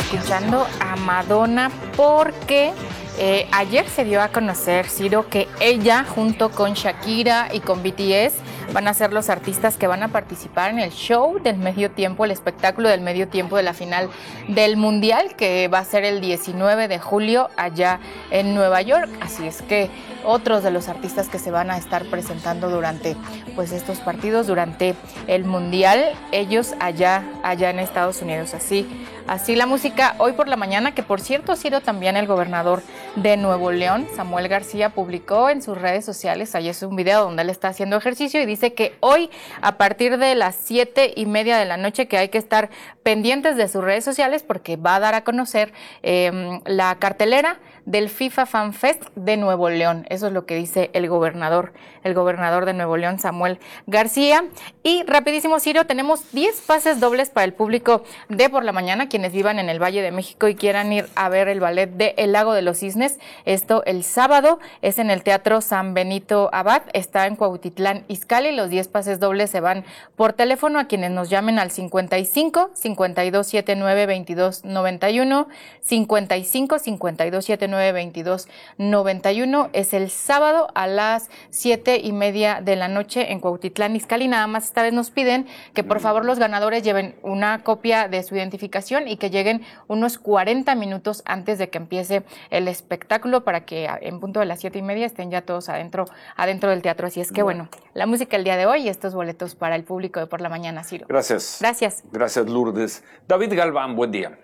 escuchando a Madonna porque ayer se dio a conocer, Ciro, que ella junto con Shakira y con BTS van a ser los artistas que van a participar en el show del medio tiempo, el espectáculo del medio tiempo de la final del Mundial, que va a ser el 19 de julio allá en Nueva York. Así es que otros de los artistas que se van a estar presentando durante pues estos partidos, durante el Mundial, ellos allá en Estados Unidos. Así la música hoy por la mañana, que por cierto ha sido también el gobernador de Nuevo León, Samuel García, publicó en sus redes sociales, ahí es un video donde él está haciendo ejercicio y dice que hoy a partir de las 7:30 de la noche que hay que estar pendientes de sus redes sociales porque va a dar a conocer la cartelera del FIFA Fan Fest de Nuevo León. Eso es lo que dice el gobernador de Nuevo León, Samuel García. Y rapidísimo, Ciro, tenemos 10 pases dobles para el público de por la mañana, quienes vivan en el Valle de México y quieran ir a ver el ballet de El Lago de los Cisnes. Esto el sábado es en el Teatro San Benito Abad, está en Cuautitlán Izcalli. Los 10 pases dobles se van por teléfono a quienes nos llamen al 55 52 79 22 91, 55 52 79 22 91. Es el sábado a las 7:30 de la noche en Cuautitlán Izcalli. Nada más esta vez nos piden que por favor los ganadores lleven una copia de su identificación y que lleguen unos 40 minutos antes de que empiece el espectáculo para que en punto de las 7:30 estén ya todos adentro del teatro. Así es que bueno, la música el día de hoy y estos boletos para el público de por la mañana, Ciro. Gracias. Gracias. Gracias, Lourdes. David Galván, buen día.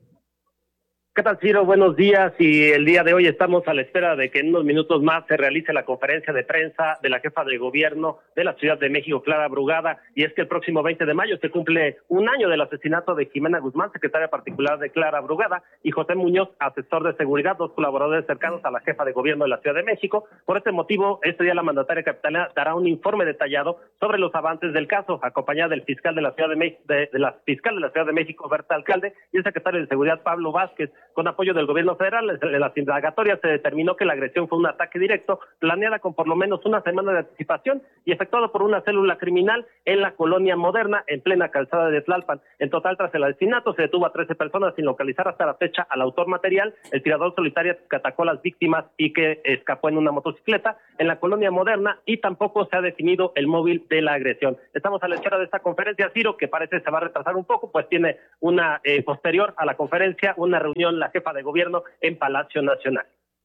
¿Qué tal, Ciro? Buenos días, y el día de hoy estamos a la espera de que en unos minutos más se realice la conferencia de prensa de la jefa de gobierno de la Ciudad de México, Clara Brugada, y es que el próximo 20 de mayo se cumple un año del asesinato de Jimena Guzmán, secretaria particular de Clara Brugada, y José Muñoz, asesor de seguridad, dos colaboradores cercanos a la jefa de gobierno de la Ciudad de México. Por este motivo, este día la mandataria capitalina dará un informe detallado sobre los avances del caso, acompañada del fiscal de la Ciudad de México, de la fiscal de la Ciudad de México, Berta Alcalde, y el secretario de Seguridad, Pablo Vázquez. Con apoyo del gobierno federal, en las indagatorias se determinó que la agresión fue un ataque directo, planeada con por lo menos una semana de anticipación y efectuado por una célula criminal en la colonia Moderna, en plena calzada de Tlalpan. En total, tras el asesinato, se detuvo a 13 personas sin localizar hasta la fecha al autor material, el tirador solitario que atacó a las víctimas y que escapó en una motocicleta en la colonia Moderna, y tampoco se ha definido el móvil de la agresión. Estamos a la espera de esta conferencia, Ciro, que parece se va a retrasar un poco, pues tiene una posterior a la conferencia, una reunión la jefa de gobierno en Palacio Nacional.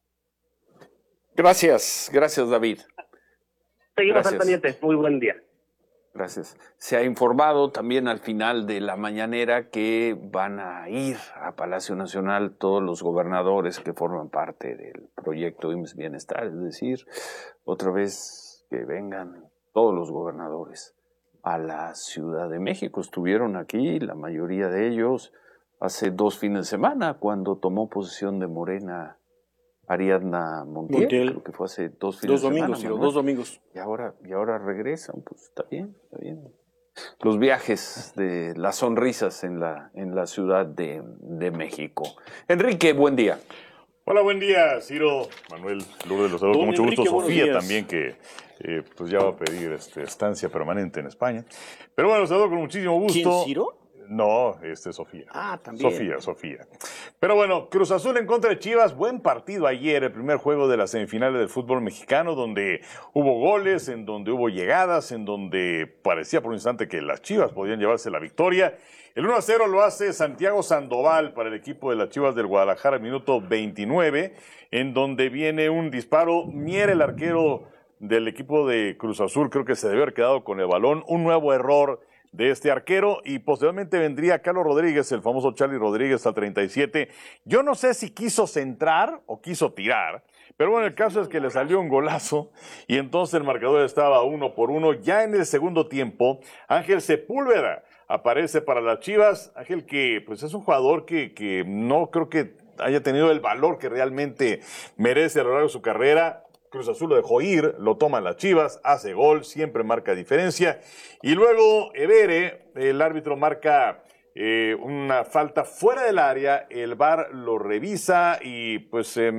Gracias, David. Seguimos al pendiente. Muy buen día. Gracias. Se ha informado también al final de la mañanera que van a ir a Palacio Nacional todos los gobernadores que forman parte del proyecto IMSS Bienestar, es decir, otra vez que vengan todos los gobernadores a la Ciudad de México. Estuvieron aquí, la mayoría de ellos, hace 2 fines de semana, cuando tomó posesión de Morena Ariadna Montiel, creo que fue hace 2 fines de semana. 2 domingos. Y ahora regresan, pues está bien. Los viajes de las sonrisas en la Ciudad de México. Enrique, buen día. Hola, buen día, Ciro, Manuel, Lourdes, los saludo con mucho gusto. Sofía también, que pues ya va a pedir estancia permanente en España. Pero bueno, los saludo con muchísimo gusto. ¿Quién, Ciro? No, Sofía. Ah, también. Sofía. Pero bueno, Cruz Azul en contra de Chivas, buen partido ayer, el primer juego de las semifinales del fútbol mexicano, donde hubo goles, en donde hubo llegadas, en donde parecía por un instante que las Chivas podían llevarse la victoria. El 1-0 lo hace Santiago Sandoval para el equipo de las Chivas del Guadalajara, minuto 29, en donde viene un disparo. Mier, el arquero del equipo de Cruz Azul, creo que se debe haber quedado con el balón. Un nuevo error de este arquero, y posteriormente vendría Carlos Rodríguez, el famoso Charlie Rodríguez, al 37. Yo no sé si quiso centrar o quiso tirar, pero bueno, el caso es que le salió un golazo y entonces el marcador estaba 1-1. Ya en el segundo tiempo, Ángel Sepúlveda aparece para las Chivas. Ángel, que pues es un jugador que no creo que haya tenido el valor que realmente merece a lo largo de su carrera. Cruz Azul lo dejó ir, lo toman las Chivas, hace gol, siempre marca diferencia. Y luego Evere, el árbitro, marca una falta fuera del área, el VAR lo revisa y pues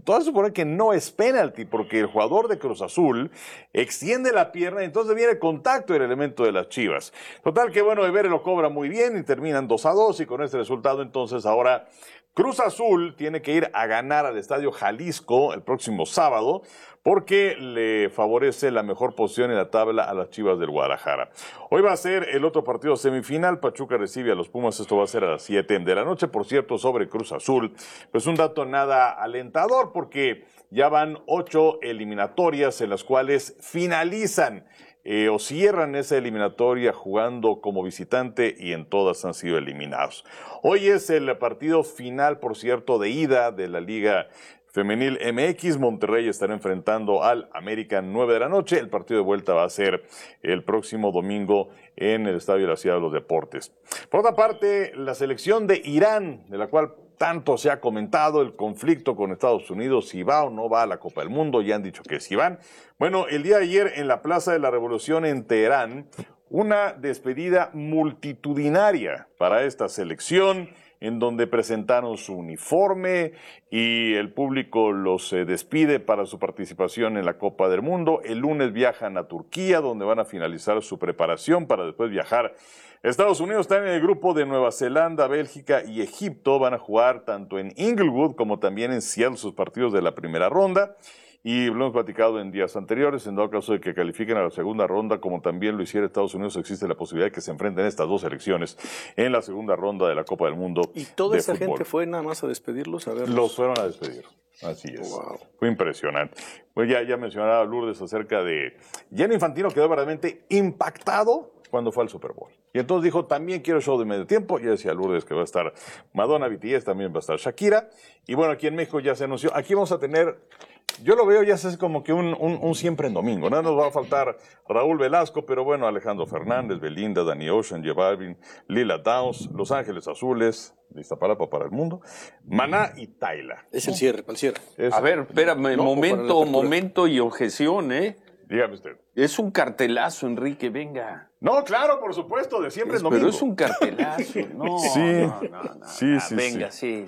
todo se supone que no es penalti, porque el jugador de Cruz Azul extiende la pierna y entonces viene el contacto del elemento de las Chivas. Total que bueno, Ebere lo cobra muy bien y terminan 2-2 y con este resultado entonces ahora Cruz Azul tiene que ir a ganar al Estadio Jalisco el próximo sábado porque le favorece la mejor posición en la tabla a las Chivas del Guadalajara. Hoy va a ser el otro partido semifinal, Pachuca recibe a los Pumas, esto va a ser a las 7 de la noche, por cierto, sobre Cruz Azul. Pues un dato nada alentador porque ya van 8 eliminatorias en las cuales finalizan o cierran esa eliminatoria jugando como visitante y en todas han sido eliminados. Hoy es el partido final, por cierto, de ida de la Liga Femenil MX. Monterrey estará enfrentando al América 9 de la noche. El partido de vuelta va a ser el próximo domingo en el Estadio de la Ciudad de los Deportes. Por otra parte, la selección de Irán, de la cual tanto se ha comentado el conflicto con Estados Unidos, si va o no va a la Copa del Mundo, ya han dicho que sí van. Bueno, el día de ayer en la Plaza de la Revolución en Teherán, una despedida multitudinaria para esta selección, en donde presentaron su uniforme y el público los despide para su participación en la Copa del Mundo. El lunes viajan a Turquía, donde van a finalizar su preparación para después viajar. Estados Unidos está en el grupo de Nueva Zelanda, Bélgica y Egipto. Van a jugar tanto en Inglewood como también en Seattle sus partidos de la primera ronda. Y lo hemos platicado en días anteriores, en dado caso de que califiquen a la segunda ronda, como también lo hiciera Estados Unidos, existe la posibilidad de que se enfrenten estas dos selecciones en la segunda ronda de la Copa del Mundo. ¿Y toda esa fútbol. gente fue nada más a despedirlos? A verlos. Los fueron a despedir, así es. Wow. Fue impresionante. Pues ya mencionaba Lourdes acerca de... Gianni Infantino quedó verdaderamente impactado cuando fue al Super Bowl. Y entonces dijo, también quiero show de medio tiempo. Ya decía Lourdes que va a estar Madonna, BTS, también va a estar Shakira. Y bueno, aquí en México ya se anunció. Aquí vamos a tener... Yo lo veo ya es como que un siempre en domingo. No nos va a faltar Raúl Velasco, pero bueno, Alejandro Fernández, Belinda, Danny Ocean, J Balvin, Lila Downs, Los Ángeles Azules, de Iztapalapa para el mundo, Maná y Tayla. Es el cierre, para el cierre. A ver, espérame, no, momento y objeción, ¿eh? Dígame usted. Es un cartelazo, Enrique, venga. No, claro, por supuesto, de siempre en domingo. Pero es un cartelazo, no, sí, no. Sí. Venga, sí.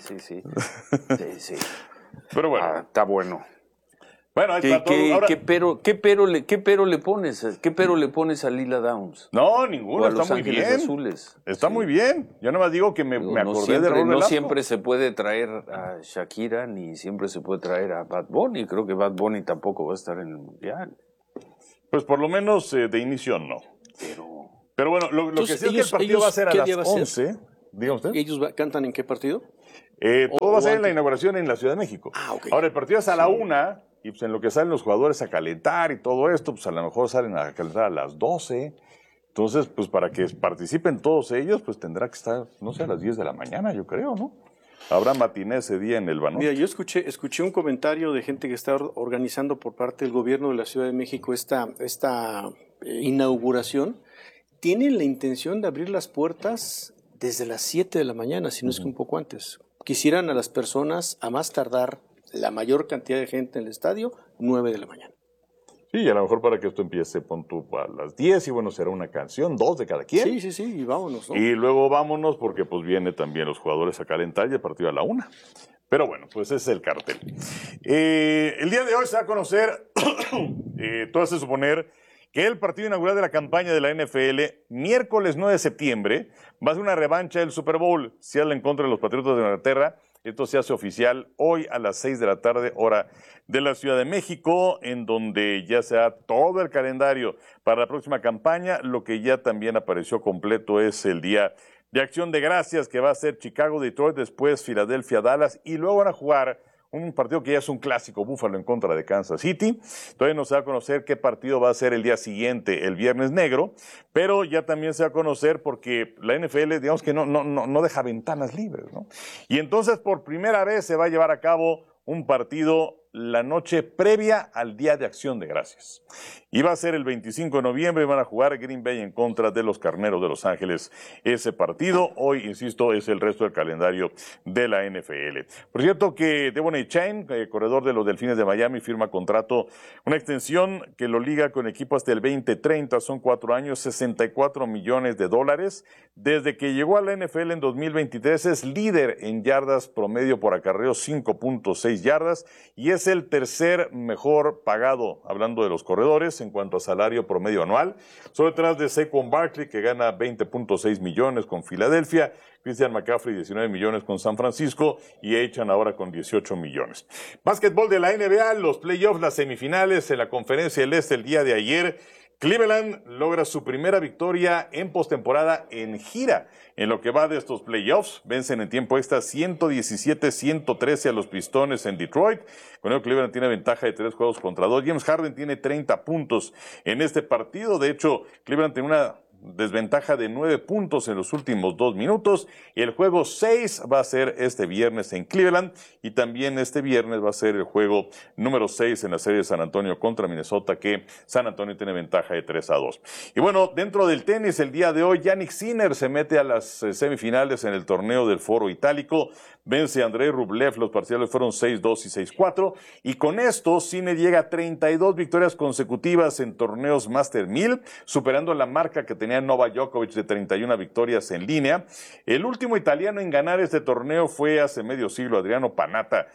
Sí. Pero bueno. Está bueno. Bueno, ¿Qué pero le pones a Lila Downs? No, ninguno, está muy bien. Azules. Está muy bien. Yo nomás digo que me acordé de Raúl Velasco. No siempre se puede traer a Shakira, ni siempre se puede traer a Bad Bunny. Creo que Bad Bunny tampoco va a estar en el Mundial. Pues por lo menos de inicio no. Pero bueno, lo que sí es que el partido va a ser a las 11. Dígame usted. ¿Ellos cantan en qué partido? Todo va a ser en la inauguración en la Ciudad de México. Okay. Ahora, el partido es a la 1, y pues en lo que salen los jugadores a calentar y todo esto, pues a lo mejor salen a calentar a las 12. Entonces, pues para que participen todos ellos, pues tendrá que estar, no sé, a las 10 de la mañana, yo creo, ¿no? Habrá matiné ese día en el Banorte. Mira, yo escuché un comentario de gente que está organizando por parte del gobierno de la Ciudad de México esta inauguración. Tienen la intención de abrir las puertas desde las 7 de la mañana, si no es que un poco antes. Quisieran a las personas, a más tardar, la mayor cantidad de gente en el estadio, 9 de la mañana. Sí, y a lo mejor para que esto empiece, pon tú a las 10 y bueno, será una canción, 2 de cada quien. Sí, y vámonos, ¿no? Y luego vámonos porque pues viene también los jugadores a calentar y el partido a la 1. Pero bueno, pues ese es el cartel. El día de hoy se va a conocer, todo hace suponer que el partido inaugural de la campaña de la NFL, miércoles 9 de septiembre, va a ser una revancha del Super Bowl, Seattle en contra de los Patriotas de Inglaterra. Esto se hace oficial hoy a las 6 de la tarde, hora de la Ciudad de México, en donde ya se da todo el calendario para la próxima campaña. Lo que ya también apareció completo es el Día de Acción de Gracias, que va a ser Chicago, Detroit, después Filadelfia, Dallas, y luego van a jugar un partido que ya es un clásico, Buffalo en contra de Kansas City. Todavía no se va a conocer qué partido va a ser el día siguiente, el Viernes Negro, pero ya también se va a conocer porque la NFL, digamos que no deja ventanas libres, ¿no? Y entonces por primera vez se va a llevar a cabo un partido la noche previa al Día de Acción de Gracias. Y va a ser el 25 de noviembre, van a jugar Green Bay en contra de los Carneros de Los Ángeles ese partido. Hoy, insisto, es el resto del calendario de la NFL. Por cierto que Devon Achane, corredor de los Delfines de Miami, firma contrato, una extensión que lo liga con equipo hasta el 2030, son 4 años, $64 millones. Desde que llegó a la NFL en 2023 es líder en yardas promedio por acarreo, 5.6 yardas, y es el tercer mejor pagado, hablando de los corredores, en cuanto a salario promedio anual. Solo detrás de Saquon Barkley, que gana 20.6 millones con Filadelfia, Christian McCaffrey 19 millones con San Francisco y Achane ahora con 18 millones. Básquetbol de la NBA, los playoffs, las semifinales en la Conferencia del Este el día de ayer. Cleveland logra su primera victoria en postemporada en gira. En lo que va de estos playoffs, vencen en tiempo extra 117-113 a los Pistones en Detroit. Con ello, Cleveland tiene ventaja de 3 juegos contra 2. James Harden tiene 30 puntos en este partido. De hecho, Cleveland tiene una desventaja de 9 puntos en los últimos 2 minutos. El juego 6 va a ser este viernes en Cleveland y también este viernes va a ser el juego número 6 en la serie de San Antonio contra Minnesota, que San Antonio tiene ventaja de 3-2. Y bueno, dentro del tenis el día de hoy, Jannik Sinner se mete a las semifinales en el torneo del Foro Itálico, vence a Andrei Rublev, los parciales fueron 6-2 y 6-4, y con esto Sinner llega a 32 victorias consecutivas en torneos Master 1000, superando la marca que tenía Novak Djokovic de 31 victorias en línea. El último italiano en ganar este torneo fue hace medio siglo, Adriano Panatta,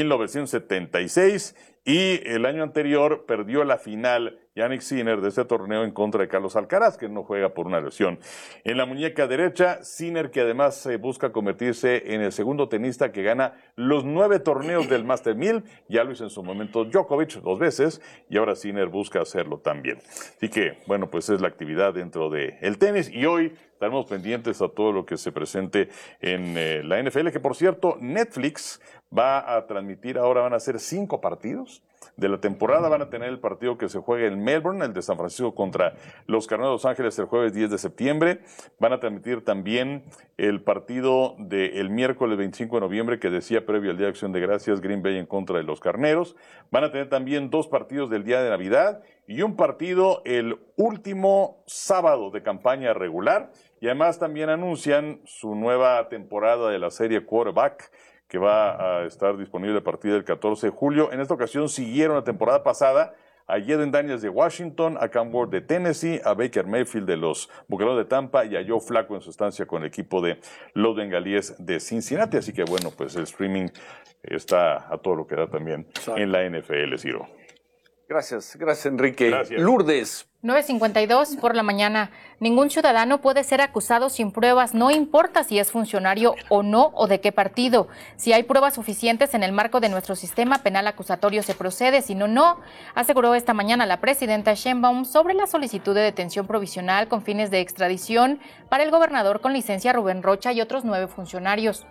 1976, y el año anterior perdió la final Jannik Sinner de este torneo en contra de Carlos Alcaraz, que no juega por una lesión en la muñeca derecha. Sinner, que además busca convertirse en el segundo tenista que gana los 9 torneos del Master 1000, ya lo hizo en su momento Djokovic 2 veces, y ahora Sinner busca hacerlo también. Así que, bueno, pues es la actividad dentro del tenis, y hoy estaremos pendientes a todo lo que se presente en la NFL, que por cierto, Netflix va a transmitir, ahora van a ser 5 partidos de la temporada. Van a tener el partido que se juega en Melbourne, el de San Francisco contra los Carneros de Los Ángeles el jueves 10 de septiembre. Van a transmitir también el partido del miércoles 25 de noviembre que decía previo al Día de Acción de Gracias, Green Bay en contra de los Carneros. Van a tener también 2 partidos del día de Navidad y un partido el último sábado de campaña regular. Y además también anuncian su nueva temporada de la serie Quarterback, que va a estar disponible a partir del 14 de julio. En esta ocasión siguieron la temporada pasada a Jaden Daniels de Washington, a Cam Ward de Tennessee, a Baker Mayfield de los Bucaneros de Tampa y a Joe Flacco en su estancia con el equipo de los Bengalíes de Cincinnati. Así que bueno, pues el streaming está a todo lo que da también en la NFL, Ciro. Gracias Enrique. Gracias. Lourdes. 9:52 por la mañana. Ningún ciudadano puede ser acusado sin pruebas, no importa si es funcionario o no o de qué partido. Si hay pruebas suficientes en el marco de nuestro sistema penal acusatorio se procede, si no, no, aseguró esta mañana la presidenta Sheinbaum sobre la solicitud de detención provisional con fines de extradición para el gobernador con licencia Rubén Rocha y otros 9 funcionarios.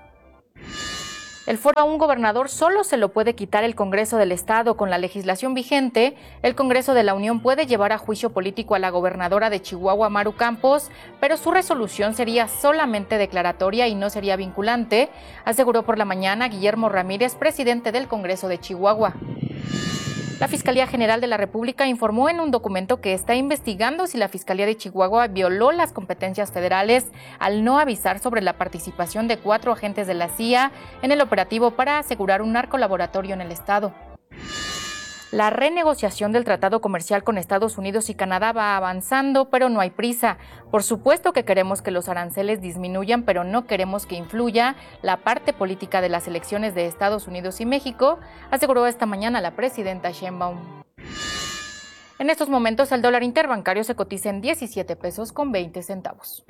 El fuero a un gobernador solo se lo puede quitar el Congreso del Estado. Con la legislación vigente, el Congreso de la Unión puede llevar a juicio político a la gobernadora de Chihuahua, Maru Campos, pero su resolución sería solamente declaratoria y no sería vinculante, aseguró por la mañana Guillermo Ramírez, presidente del Congreso de Chihuahua. La Fiscalía General de la República informó en un documento que está investigando si la Fiscalía de Chihuahua violó las competencias federales al no avisar sobre la participación de 4 agentes de la CIA en el operativo para asegurar un narcolaboratorio en el estado. La renegociación del tratado comercial con Estados Unidos y Canadá va avanzando, pero no hay prisa. Por supuesto que queremos que los aranceles disminuyan, pero no queremos que influya la parte política de las elecciones de Estados Unidos y México, aseguró esta mañana la presidenta Sheinbaum. En estos momentos el dólar interbancario se cotiza en 17 pesos con 20 centavos.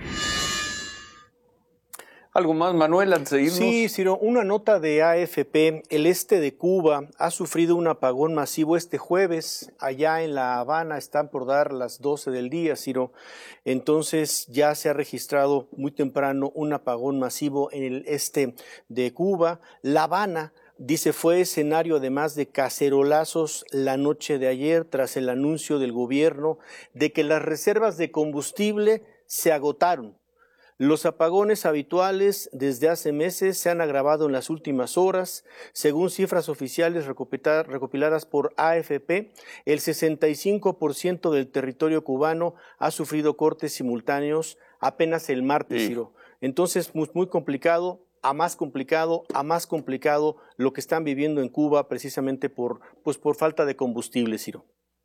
¿Algo más, Manuel, antes de irnos? Sí, Ciro, una nota de AFP. El este de Cuba ha sufrido un apagón masivo este jueves. Allá en La Habana están por dar las 12 del día, Ciro. Entonces ya se ha registrado muy temprano un apagón masivo en el este de Cuba. La Habana, dice, fue escenario además de cacerolazos la noche de ayer tras el anuncio del gobierno de que las reservas de combustible se agotaron. Los apagones habituales desde hace meses se han agravado en las últimas horas. Según cifras oficiales recopiladas por AFP, el 65% del territorio cubano ha sufrido cortes simultáneos apenas el martes, Ciro. Entonces, muy complicado, a más complicado lo que están viviendo en Cuba precisamente por falta de combustible, Ciro.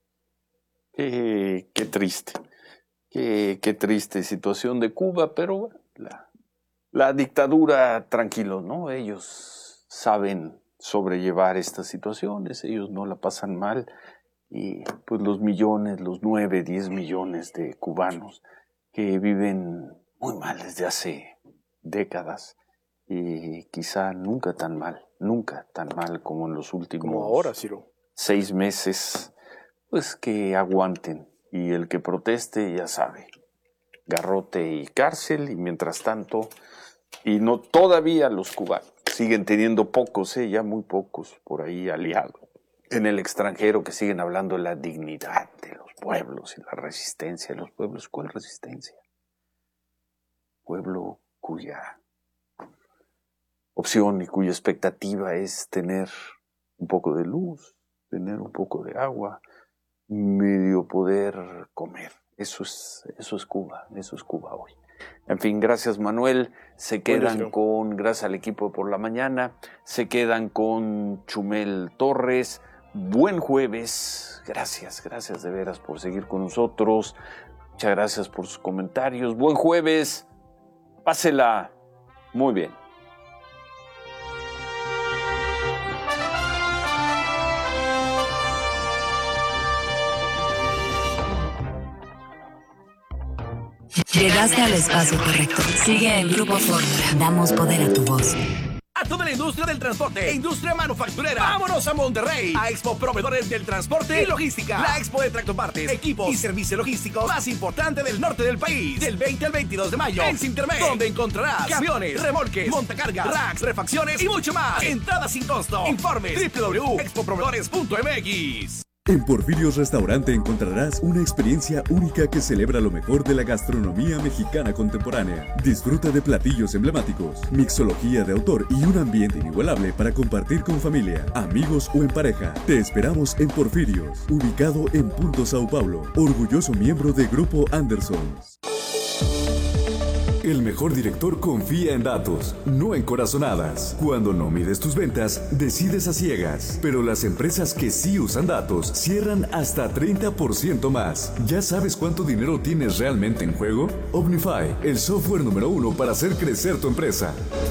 Qué triste. Qué triste situación de Cuba, pero la dictadura, tranquilo, ¿no? Ellos saben sobrellevar estas situaciones, ellos no la pasan mal, y pues los 9, 10 millones de cubanos que viven muy mal desde hace décadas, y quizá nunca tan mal como en los últimos como ahora, Ciro. 6 meses, pues que aguanten. Y el que proteste, ya sabe, garrote y cárcel, y mientras tanto, todavía los cubanos siguen teniendo pocos, ya muy pocos por ahí aliados en el extranjero que siguen hablando de la dignidad de los pueblos y la resistencia de los pueblos. ¿Cuál resistencia? Pueblo cuya opción y cuya expectativa es tener un poco de luz, tener un poco de agua, medio poder comer. Eso es Cuba hoy. En fin, gracias Manuel. Se quedan gracias al equipo de Por la Mañana, se quedan con Chumel Torres. Buen jueves. Gracias de veras por seguir con nosotros. Muchas gracias por sus comentarios. Buen jueves. Pásela muy bien. Llegaste al espacio correcto. Sigue el Grupo Fórmula. Damos poder a tu voz. A toda la industria del transporte e industria manufacturera. ¡Vámonos a Monterrey! A Expo Proveedores del Transporte y Logística. La expo de tractopartes, equipos y servicios logísticos más importante del norte del país. Del 20 al 22 de mayo en Sintermex, donde encontrarás camiones, remolques, montacargas, racks, refacciones y mucho más. Entrada sin costo. Informes www.expoproveedores.mx. En Porfirios Restaurante encontrarás una experiencia única que celebra lo mejor de la gastronomía mexicana contemporánea. Disfruta de platillos emblemáticos, mixología de autor y un ambiente inigualable para compartir con familia, amigos o en pareja. Te esperamos en Porfirios, ubicado en Punto Sao Paulo, orgulloso miembro de Grupo Andersons. El mejor director confía en datos, no en corazonadas. Cuando no mides tus ventas, decides a ciegas. Pero las empresas que sí usan datos cierran hasta 30% más. ¿Ya sabes cuánto dinero tienes realmente en juego? Omnify, el software número 1 para hacer crecer tu empresa.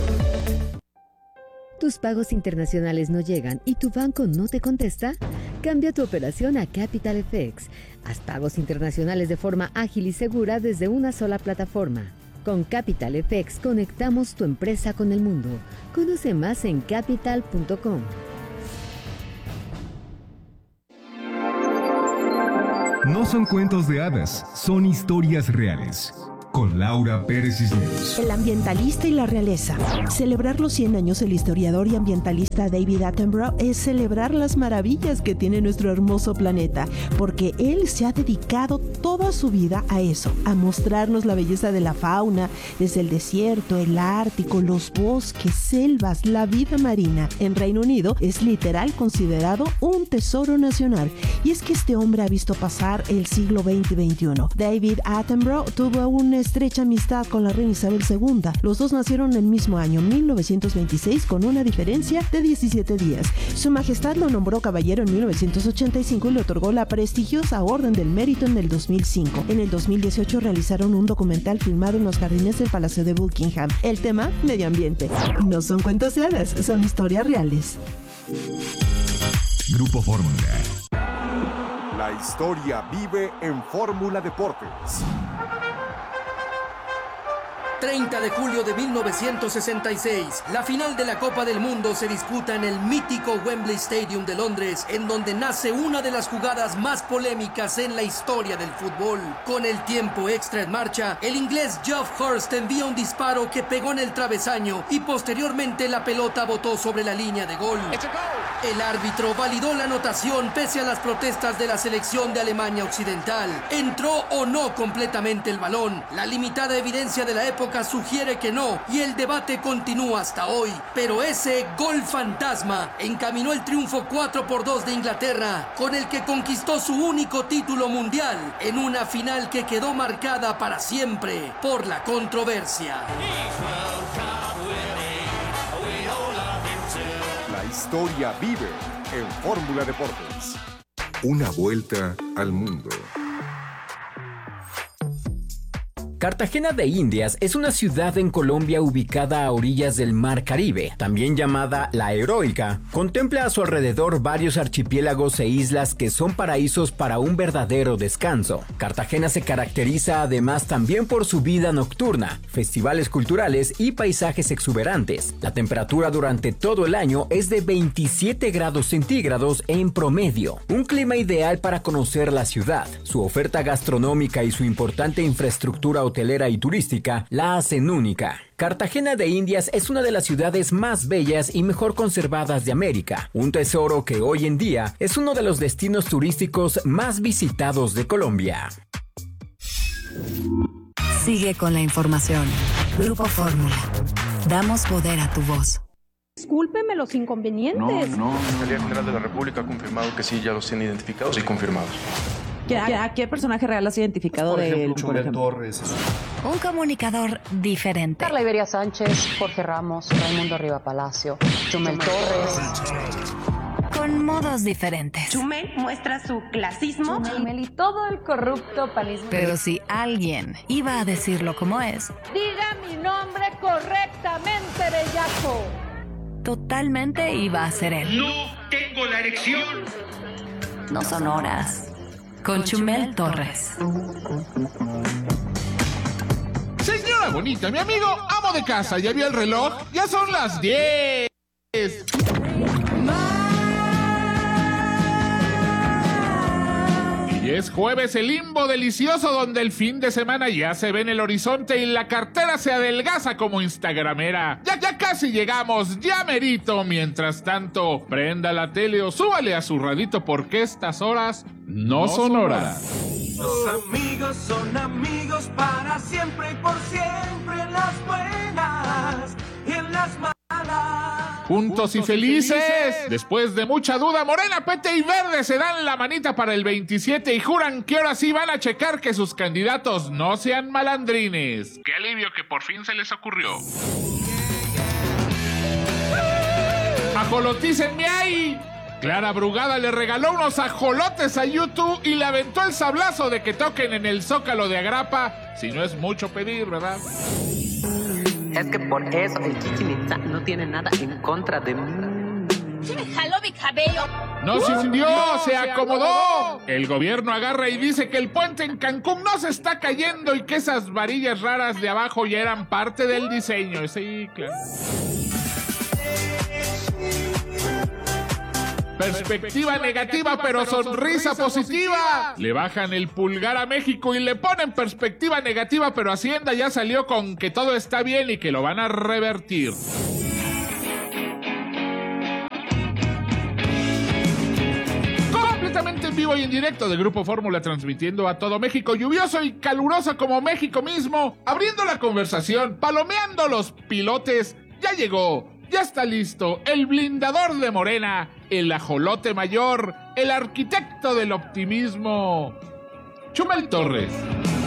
¿Tus pagos internacionales no llegan y tu banco no te contesta? Cambia tu operación a Capital FX. Haz pagos internacionales de forma ágil y segura desde una sola plataforma. Con Capital FX conectamos tu empresa con el mundo. Conoce más en capital.com. No son cuentos de hadas, son historias reales. Con Laura Pérez Cisneros. El ambientalista y la realeza. Celebrar los 100 años del historiador y ambientalista David Attenborough es celebrar las maravillas que tiene nuestro hermoso planeta, porque él se ha dedicado toda su vida a eso, a mostrarnos la belleza de la fauna, desde el desierto, el Ártico, los bosques, selvas, la vida marina. En Reino Unido es literal considerado un tesoro nacional, y es que este hombre ha visto pasar el siglo XX y XXI. David Attenborough tuvo una estrecha amistad con la reina Isabel II. Los dos nacieron en el mismo año, 1926, con una diferencia de 17 días. Su Majestad lo nombró caballero en 1985 y le otorgó la prestigiosa Orden del Mérito en el 2005. En el 2018 realizaron un documental filmado en los jardines del Palacio de Buckingham. El tema, medio ambiente. No son cuentos de hadas, son historias reales. Grupo Fórmula. La historia vive en Fórmula Deportes. 30 de julio de 1966, la final de la Copa del Mundo se disputa en el mítico Wembley Stadium de Londres, en donde nace una de las jugadas más polémicas en la historia del fútbol. Con el tiempo extra en marcha, el inglés Geoff Hurst envía un disparo que pegó en el travesaño y posteriormente la pelota botó sobre la línea de gol. El árbitro validó la anotación pese a las protestas de la selección de Alemania Occidental. ¿Entró o no completamente el balón? La limitada evidencia de la época Rojas sugiere que no y el debate continúa hasta hoy. Pero ese gol fantasma encaminó el triunfo 4-2 de Inglaterra, con el que conquistó su único título mundial en una final que quedó marcada para siempre por la controversia. La historia vive en Fórmula Deportes. Una vuelta al mundo. Cartagena de Indias es una ciudad en Colombia ubicada a orillas del Mar Caribe, también llamada La Heroica. Contempla a su alrededor varios archipiélagos e islas que son paraísos para un verdadero descanso. Cartagena se caracteriza además también por su vida nocturna, festivales culturales y paisajes exuberantes. La temperatura durante todo el año es de 27 grados centígrados en promedio, un clima ideal para conocer la ciudad. Su oferta gastronómica y su importante infraestructura hotelera y turística la hacen única. Cartagena de Indias es una de las ciudades más bellas y mejor conservadas de América, un tesoro que hoy en día es uno de los destinos turísticos más visitados de Colombia. Sigue con la información. Grupo Fórmula. Damos poder a tu voz. Discúlpeme los inconvenientes. No. La Fiscalía General de la República ha confirmado que sí, ya los tienen identificados y confirmados. ¿A qué personaje real has identificado de él? Chumel Torres. Un comunicador diferente. Carla Iberia Sánchez, Jorge Ramos, Raimundo Riva Palacio, Chumel Torres. Con modos diferentes. Chumel muestra su clasismo. Chumel y todo el corrupto panismo. Pero si alguien iba a decirlo como es. Diga mi nombre correctamente, bellaco. Totalmente iba a ser él. No tengo la erección. No son horas. Con Chumel Torres. Señora bonita, mi amigo amo de casa, ¿ya vio el reloj? Ya son las 10. Y es jueves el limbo delicioso donde el fin de semana ya se ve en el horizonte y la cartera se adelgaza como instagramera. Ya casi llegamos, ya merito. Mientras tanto, prenda la tele o súbale a su radito porque estas horas no son horas. Los amigos son amigos para siempre y por siempre, en las buenas y en las malas. Juntos y felices. Después de mucha duda, Morena, PT y Verde se dan la manita para el 27 y juran que ahora sí van a checar que sus candidatos no sean malandrines. Qué alivio que por fin se les ocurrió. ¡Ajolotícenme ahí! Clara Brugada le regaló unos ajolotes a YouTube y le aventó el sablazo de que toquen en el Zócalo de Agrapa. Si no es mucho pedir, ¿verdad? Es que por eso el Chichen Itzá no tiene nada en contra de mí. ¡Se me jaló mi cabello! ¡No se hundió! ¡Se acomodó! El gobierno agarra y dice que el puente en Cancún no se está cayendo y que esas varillas raras de abajo ya eran parte del diseño. Sí, claro. Perspectiva negativa, pero sonrisa positiva. Le bajan el pulgar a México y le ponen perspectiva negativa, pero Hacienda ya salió con que todo está bien y que lo van a revertir. Completamente en vivo y en directo de Grupo Fórmula, transmitiendo a todo México, lluvioso y caluroso como México mismo, abriendo la conversación, palomeando los pilotes. Ya llegó. Ya está listo el blindador de Morena, el ajolote mayor, el arquitecto del optimismo, Chumel Torres.